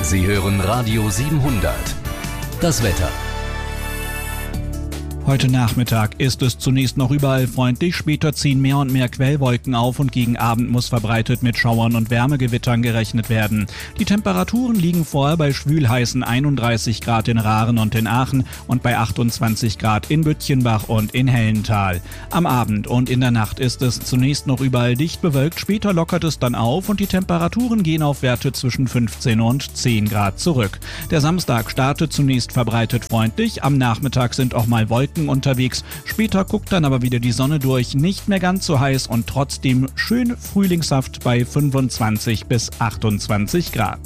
Sie hören Radio 700. Das Wetter. Heute Nachmittag ist es zunächst noch überall freundlich, später ziehen mehr und mehr Quellwolken auf und gegen Abend muss verbreitet mit Schauern und Wärmegewittern gerechnet werden. Die Temperaturen liegen vorher bei schwülheißen 31 Grad in Raren und in Aachen und bei 28 Grad in Bütchenbach und in Hellental. Am Abend und in der Nacht ist es zunächst noch überall dicht bewölkt, später lockert es dann auf und die Temperaturen gehen auf Werte zwischen 15 und 10 Grad zurück. Der Samstag startet zunächst verbreitet freundlich, am Nachmittag sind auch mal Wolken unterwegs. Später guckt dann aber wieder die Sonne durch, nicht mehr ganz so heiß und trotzdem schön frühlingshaft bei 25 bis 28 Grad.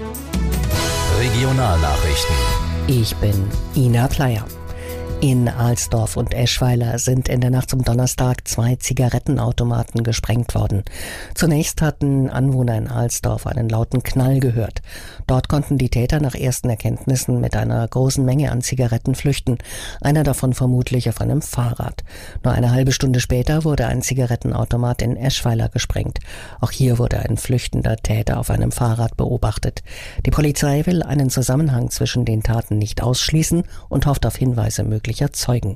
Regionalnachrichten. Ich bin Ina Pleier. In Alsdorf und Eschweiler sind in der Nacht zum Donnerstag 2 Zigarettenautomaten gesprengt worden. Zunächst hatten Anwohner in Alsdorf einen lauten Knall gehört. Dort konnten die Täter nach ersten Erkenntnissen mit einer großen Menge an Zigaretten flüchten. Einer davon vermutlich auf einem Fahrrad. Nur eine halbe Stunde später wurde ein Zigarettenautomat in Eschweiler gesprengt. Auch hier wurde ein flüchtender Täter auf einem Fahrrad beobachtet. Die Polizei will einen Zusammenhang zwischen den Taten nicht ausschließen und hofft auf Hinweise möglicher Zeugen.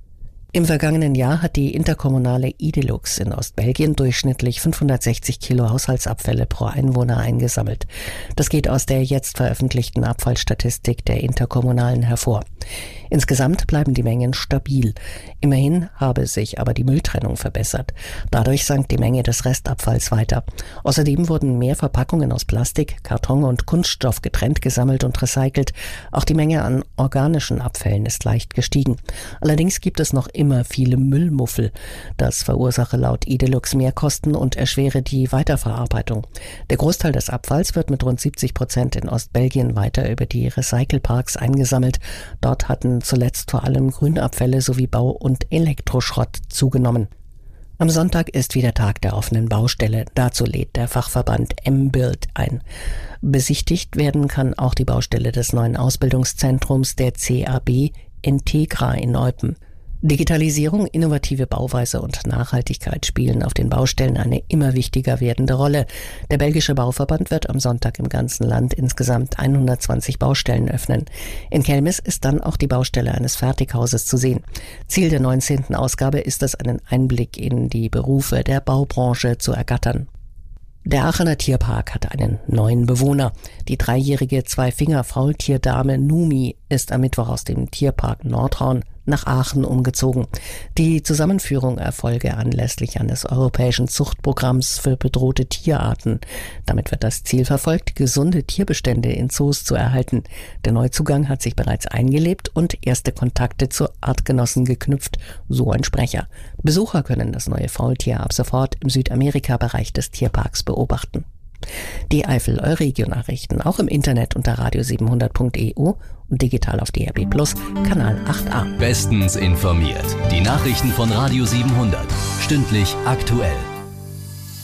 Im vergangenen Jahr hat die interkommunale Idelux in Ostbelgien durchschnittlich 560 Kilo Haushaltsabfälle pro Einwohner eingesammelt. Das geht aus der jetzt veröffentlichten Abfallstatistik der Interkommunalen hervor. Insgesamt bleiben die Mengen stabil. Immerhin habe sich aber die Mülltrennung verbessert. Dadurch sank die Menge des Restabfalls weiter. Außerdem wurden mehr Verpackungen aus Plastik, Karton und Kunststoff getrennt gesammelt und recycelt. Auch die Menge an organischen Abfällen ist leicht gestiegen. Allerdings gibt es noch immer viele Müllmuffel. Das verursache laut Idelux Mehrkosten und erschwere die Weiterverarbeitung. Der Großteil des Abfalls wird mit rund 70% in Ostbelgien weiter über die Recycelparks eingesammelt. Dort hatten zuletzt vor allem Grünabfälle sowie Bau- und Elektroschrott zugenommen. Am Sonntag ist wieder Tag der offenen Baustelle. Dazu lädt der Fachverband M-Build ein. Besichtigt werden kann auch die Baustelle des neuen Ausbildungszentrums der CAB Integra in Eupen. Digitalisierung, innovative Bauweise und Nachhaltigkeit spielen auf den Baustellen eine immer wichtiger werdende Rolle. Der belgische Bauverband wird am Sonntag im ganzen Land insgesamt 120 Baustellen öffnen. In Kelmis ist dann auch die Baustelle eines Fertighauses zu sehen. Ziel der 19. Ausgabe ist es, einen Einblick in die Berufe der Baubranche zu ergattern. Der Aachener Tierpark hat einen neuen Bewohner. Die 3-jährige Zwei-Finger-Faultierdame Numi ist am Mittwoch aus dem Tierpark Nordhorn nach Aachen umgezogen. Die Zusammenführung erfolge anlässlich eines europäischen Zuchtprogramms für bedrohte Tierarten. Damit wird das Ziel verfolgt, gesunde Tierbestände in Zoos zu erhalten. Der Neuzugang hat sich bereits eingelebt und erste Kontakte zu Artgenossen geknüpft, so ein Sprecher. Besucher können das neue Faultier ab sofort im Südamerika-Bereich des Tierparks beobachten. Die Eifel-Euregio-Nachrichten auch im Internet unter radio700.eu und digital auf DRB+ Kanal 8a. Bestens informiert. Die Nachrichten von Radio 700. Stündlich aktuell.